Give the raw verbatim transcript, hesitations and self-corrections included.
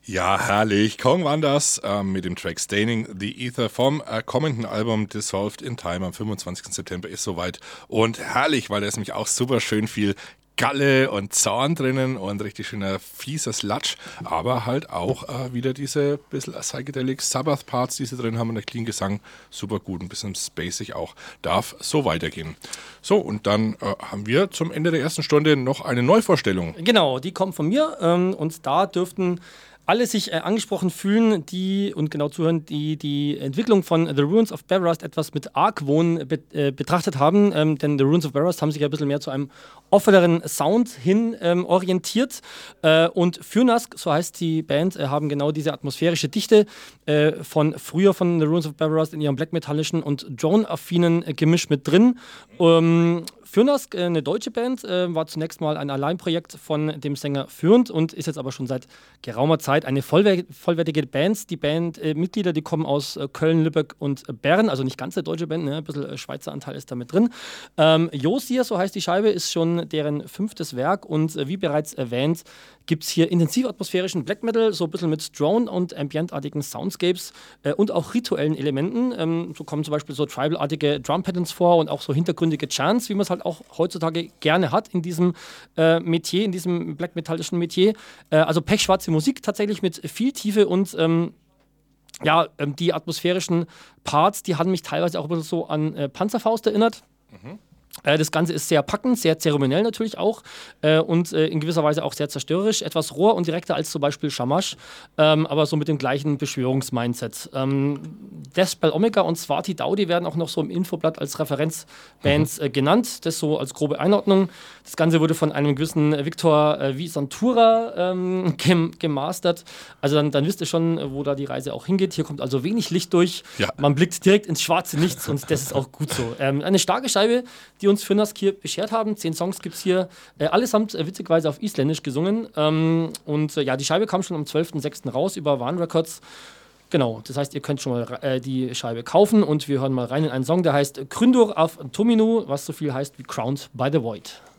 Ja, herrlich. Kong waren das ähm, mit dem Track Staining the Ether vom äh, kommenden Album Dissolved in Time am fünfundzwanzigsten September ist soweit. Und herrlich, weil da ist nämlich auch super schön viel Galle und Zorn drinnen und richtig schöner fieser Sludge, aber halt auch äh, wieder diese bisschen Psychedelic Sabbath Parts, die sie drin haben und der Clean Gesang, super gut, ein bisschen spacig auch, darf so weitergehen. So, und dann äh, haben wir zum Ende der ersten Stunde noch eine Neuvorstellung. Genau, die kommt von mir ähm, und da dürften alle sich äh, angesprochen fühlen, die und genau zuhören, die die Entwicklung von The Ruins of Barrost etwas mit Argwohn be äh, betrachtet haben. Ähm, denn The Ruins of Barrost haben sich ein bisschen mehr zu einem offeneren Sound hin ähm, orientiert. Äh, und Fyrnask, so heißt die Band, äh, haben genau diese atmosphärische Dichte äh, von früher von The Ruins of Barrost in ihrem black-metallischen und drone-affinen äh, Gemisch mit drin. Ähm, Fyrnask, äh, eine deutsche Band, äh, war zunächst mal ein Alleinprojekt von dem Sänger Fyrnd und ist jetzt aber schon seit geraumer Zeit eine vollwer vollwertige Band. Die Bandmitglieder, äh, die kommen aus äh, Köln, Lübeck und äh, Bern, also nicht ganz eine deutsche Band, ne? Ein bisschen äh, Schweizer Anteil ist da mit drin. Ähm, Josir, so heißt die Scheibe, ist schon deren fünftes Werk und äh, wie bereits erwähnt, gibt es hier intensiv atmosphärischen Black Metal, so ein bisschen mit Drone- und ambientartigen Soundscapes äh, und auch rituellen Elementen. Ähm, so kommen zum Beispiel so tribal-artige Drum-Patterns vor und auch so hintergründige Chants, wie man es halt auch heutzutage gerne hat in diesem äh, Metier, in diesem black-metallischen Metier. Äh, also pechschwarze Musik tatsächlich mit viel Tiefe und ähm, ja, ähm, die atmosphärischen Parts, die haben mich teilweise auch ein bisschen so an äh, Panzerfaust erinnert. Mhm. Das Ganze ist sehr packend, sehr zeremoniell natürlich auch äh, und äh, in gewisser Weise auch sehr zerstörerisch, etwas roher und direkter als zum Beispiel Shamash, ähm, aber so mit dem gleichen Beschwörungsmindset. Ähm, Deathspell Omega und Swati Daudi werden auch noch so im Infoblatt als Referenzbands äh, genannt, das so als grobe Einordnung. Das Ganze wurde von einem gewissen Victor äh, Visantura ähm, gem gemastert, also dann, dann wisst ihr schon, wo da die Reise auch hingeht. Hier kommt also wenig Licht durch, ja. Man blickt direkt ins schwarze Nichts und das ist auch gut so. Ähm, eine starke Scheibe, die uns Fyrnask hier beschert haben. Zehn Songs gibt es hier, äh, allesamt äh, witzigweise auf Isländisch gesungen. Ähm, und äh, ja, die Scheibe kam schon am zwölften sechsten raus über Van Records. Genau, das heißt, ihr könnt schon mal äh, die Scheibe kaufen und wir hören mal rein in einen Song, der heißt Kryndur af Tominu, was so viel heißt wie Crowned by the Void.